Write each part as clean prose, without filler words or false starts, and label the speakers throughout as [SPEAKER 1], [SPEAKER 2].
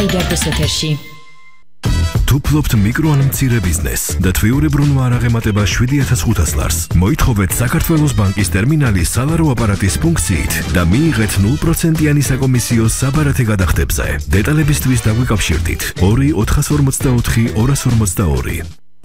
[SPEAKER 1] დაიდარდოს ეთერში.
[SPEAKER 2] თუ ფლობთ მიკრო ან მცირე ბიზნესს და თვიურებრუნვა არ აღემატება 7500 ლარს, მოითხოვეთ საქართველოს ბანკის ტერმინალის სალარო აპარატის ფუნქციით და მიიღეთ 0%-იანი საკომისიო საბარათე გადახდებზე. დეტალებისთვის დაგვიკავშირდით 2 454 252.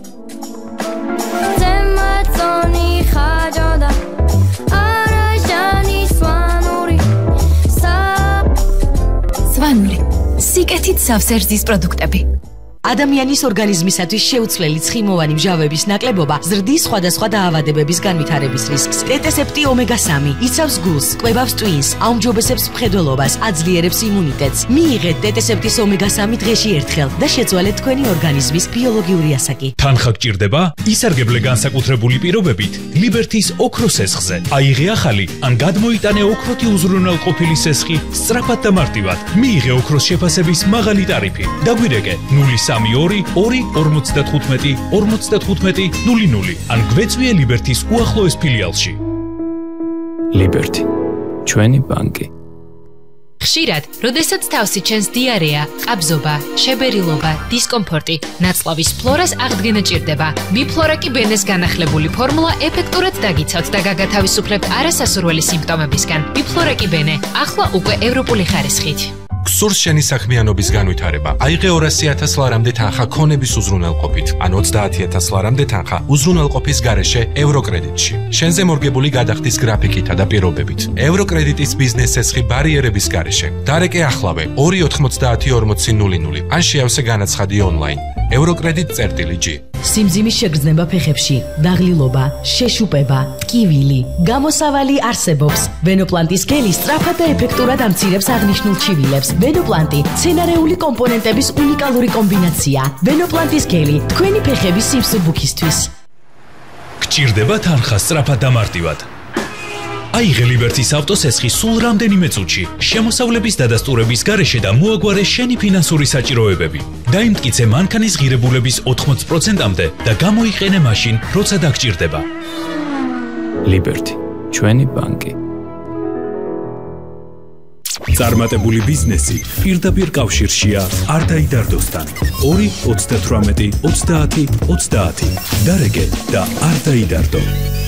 [SPEAKER 1] სვანური სიკეთით სავსერძის პროდუქტები. ადამიანის ორგანიზმისათვის შეუცვლელი ცხიმოვანი მჟავების ნაკლებობა ზრდის სხვადასხვა დაავადებების განვითარების რისკს. ტეტესეპტი ომეგა-3 იცავს გულს, კვებავს ტვინს, აუმჯობესებს მხედველობას, აძლიერებს იმუნიტეტს. მიიღეთ ტეტესეპტის ომეგა-3 დღეში ერთხელ და შეცვალეთ თქვენი ორგანიზმის ბიოლოგიური ასაკი.
[SPEAKER 3] თანხა გჭირდება? ისარგებლე განსაკუთრებული პირობებით ლიბერთის ოქროს სესხზე. აიღე ახალი ან გადმოიტანე ოქროთი უზრუნველყოფილი სესხი სწრაფად და მარტივად. მიიღე ოქროს შეფასების მაღალი ტარიფი. დაგვირეკე 032-45-55-00 ან გვეწვიე ლიბერთის უახლოეს ფილიალში.
[SPEAKER 4] ლიბერთი, ჩვენი ბანკი.
[SPEAKER 5] ხშირად, როდესაც თავსი ჩენს დიარეა, ყაბზობა, შებერილობა, დისკომფორტი, ნაწლავის ფლორას აღდგენა ჭირდება. ბიფლორაკი ბენეს განახლებული ფორმულა ეფექტურად დაგიცავთ და გაგათავისუფლებთ არასასურველი სიმპტომებისგან. ბიფლორაკი ბენე, ახლა უკვე ევროპული ხარისხით.
[SPEAKER 6] გსურს შენი საქმიანობის განვითარება. აიღე 200,000 ლარამდე თანხა ქონების უზრუნველყოფით, ან 30,000 ლარამდე თანხა უზრუნველყოფის გარეშე ევროკრედიტში. შენზე მორგებული გადახდის გრაფიკითა და პირობებით. ევროკრედიტის ბიზნეს სესხი ბარიერების გარეშე. დარეკე ახლავე 2904000 ან შეავსე განაცხადი ონლაინ. Eurocredit.g.
[SPEAKER 1] სიმძიმის შეგრძნება ფეხებში, დაღლილობა, შეშუპება, ტკივილი, გამოსავალი არსებობს. ვენოპლანტის გელი სწრაფად და ეფექტურად ამცირებს აღნიშნულ ჩივილებს. ვენოპლანტი მცენარეული კომპონენტების უნიკალური კომბინაცია. ვენოპლანტის გელი თქვენი ფეხების სიმსუბუქისთვის.
[SPEAKER 3] გჭირდება თანხა სწრაფად და მარტივად. აიღე ლიბერთის ავტოსესხი სულ რამდენიმე წუთში, შემოსავლების დადასტურების გარეშე და მოაგვარე შენი ფინანსური საჭიროებები. დაიმტკიცე მანქანის ღირებულების 80%-მდე და გამოიყენე მაშინ, როცა დაგჭირდება.
[SPEAKER 4] ლიბერთი, ჩვენი ბანკი.
[SPEAKER 3] წარმატებული ბიზნესი პირდაპირ კავშირშია არ დაიდარდოსთან. 2 98 30 30. დარეგე და არ დაიდარდო.